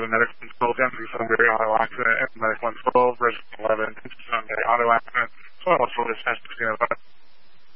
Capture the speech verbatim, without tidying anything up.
eleven, medical one twelve, Denver Sunbury auto accident, and medical one twelve, resident eleven, Sunbury auto accident, so I was told this has to be